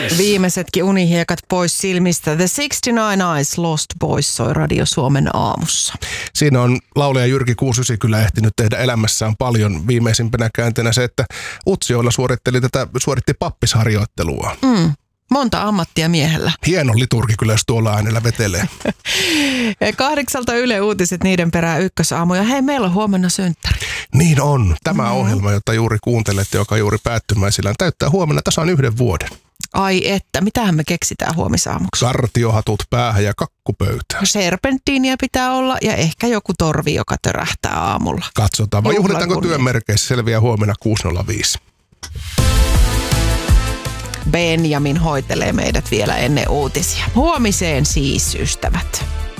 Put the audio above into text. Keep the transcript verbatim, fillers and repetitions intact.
Viimeisetkin unihiekat pois silmistä. The sixty-nine Eyes Lost Boys soi Radio Suomen aamussa. Siinä on laulaja Jyrki kuusikymmentäyhdeksän kyllä ehtinyt tehdä elämässään paljon. Viimeisimpänä käänteenä se, että Utsjoella suoritteli tätä, suoritti pappisharjoittelua. Mm. Monta ammattia miehellä. Hieno liturgi kyllä, jos tuolla äänellä vetelee. Kahdeksalta Yle Uutiset, niiden perään ykkösaamu. Ja hei, meillä on huomenna synttäri. Niin on. Tämä mm. ohjelma, jota juuri kuuntelette, joka juuri päättymäisillään, täyttää huomenna tasan yhden vuoden. Ai että, mitähän me keksitään huomisaamuksi? Kartiohatut päähän ja kakkupöytään. Serpenttiiniä pitää olla ja ehkä joku torvi, joka törähtää aamulla. Katsotaan, vai juhlitaanko työnmerkeissä, selviää huomenna kuusi nolla viisi. Benjamin hoitelee meidät vielä ennen uutisia. Huomiseen siis, ystävät.